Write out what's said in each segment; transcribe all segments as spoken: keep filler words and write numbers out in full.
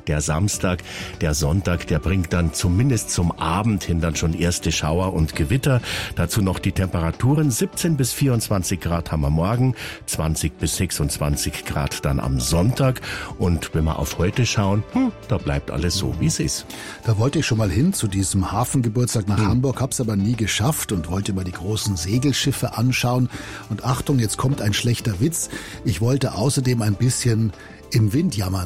Der Samstag, der Sonntag, der bringt dann zumindest zum Abend hin dann schon erste Schauer und Gewitter. Dazu noch die Temperaturen. siebzehn bis vierundzwanzig Grad haben wir morgen, zwanzig bis sechsundzwanzig Grad dann am Sonntag. Und wenn wir auf heute schauen, hm, da bleibt alles so, wie es ist. Da wollte ich schon mal hin zu diesem Hafengeburtstag nach hm. Hamburg, hab's aber nie geschafft und wollte mal die großen Segelschiffe anschauen. Und Achtung, jetzt kommt ein schlechter Witz. Ich wollte außerdem ein bisschen im Wind jammern.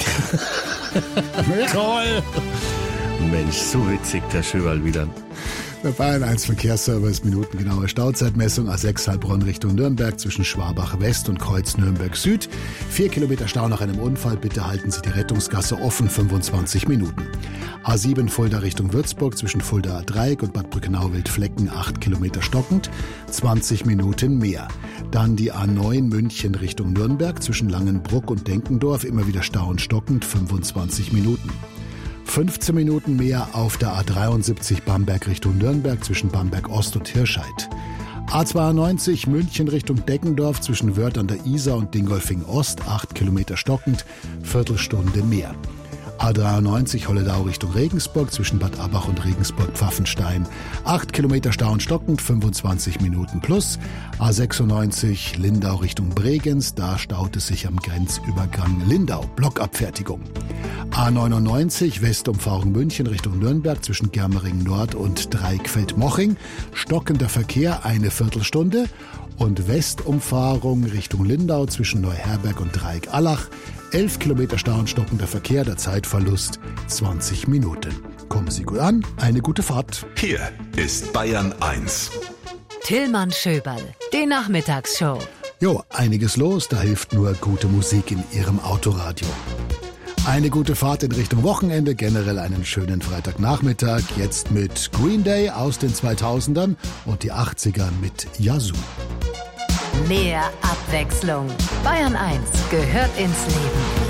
Toll! Mensch, so witzig der Schöberl wieder. Der Bayern eins Verkehrsservice, minutengenaue Stauzeitmessung A sechs Heilbronn Richtung Nürnberg zwischen Schwabach West und Kreuz Nürnberg Süd. Vier Kilometer Stau nach einem Unfall, bitte halten Sie die Rettungsgasse offen, fünfundzwanzig Minuten. A sieben Fulda Richtung Würzburg zwischen Fulda Dreieck und Bad Brückenau-Wildflecken, acht Kilometer stockend, zwanzig Minuten mehr. Dann die A neun München Richtung Nürnberg zwischen Langenbruck und Denkendorf, immer wieder Stau und stockend, fünfundzwanzig Minuten. fünfzehn Minuten mehr auf der A dreiundsiebzig Bamberg Richtung Nürnberg zwischen Bamberg Ost und Hirscheid. A zweiundneunzig München Richtung Deckendorf zwischen Wörth an der Isar und Dingolfing Ost, acht Kilometer stockend, Viertelstunde mehr. A dreiundneunzig Holledau Richtung Regensburg zwischen Bad Abbach und Regensburg-Pfaffenstein. acht Kilometer Stau und stockend, fünfundzwanzig Minuten plus. A sechsundneunzig Lindau Richtung Bregenz, da staut es sich am Grenzübergang Lindau. Blockabfertigung. A neunundneunzig Westumfahrung München Richtung Nürnberg zwischen Germering Nord und Dreieckfeld-Moching. Stockender Verkehr, eine Viertelstunde. Und Westumfahrung Richtung Lindau zwischen Neuherberg und Dreieck-Allach. elf Kilometer Stau und stockender Verkehr, der Zeitverlust zwanzig Minuten. Kommen Sie gut an, eine gute Fahrt. Hier ist Bayern eins. Tillmann Schöberl, die Nachmittagsshow. Jo, einiges los, da hilft nur gute Musik in Ihrem Autoradio. Eine gute Fahrt in Richtung Wochenende, generell einen schönen Freitagnachmittag, jetzt mit Green Day aus den zweitausendern und die achtzigern mit Yazoo. Mehr Abwechslung. Bayern eins gehört ins Leben.